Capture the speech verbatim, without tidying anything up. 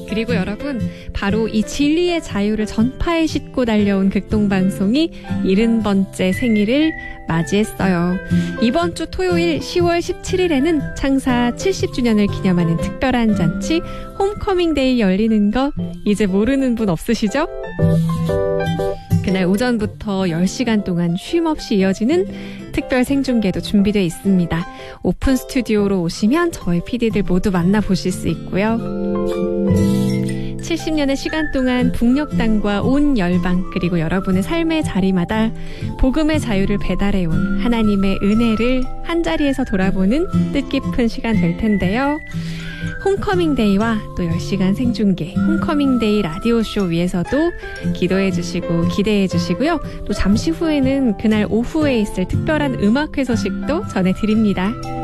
그리고 여러분, 바로 이 진리의 자유를 전파에 싣고 달려온 극동방송이 일흔 번째 생일을 맞이했어요. 이번 주 토요일 시월 십칠일에는 창사 칠십 주년을 기념하는 특별한 잔치 홈커밍데이 열리는 거 이제 모르는 분 없으시죠? 그날 오전부터 열 시간 동안 쉼없이 이어지는 특별 생중계도 준비되어 있습니다. 오픈 스튜디오로 오시면 저희 피디들 모두 만나보실 수 있고요. 칠십 년의 시간 동안 북녘 땅과 온 열방 그리고 여러분의 삶의 자리마다 복음의 자유를 배달해온 하나님의 은혜를 한자리에서 돌아보는 뜻깊은 시간 될 텐데요. 홈커밍데이와 또 열 시간 생중계 홈커밍데이 라디오쇼 위에서도 기도해 주시고 기대해 주시고요. 또 잠시 후에는 그날 오후에 있을 특별한 음악 회소식도 전해드립니다.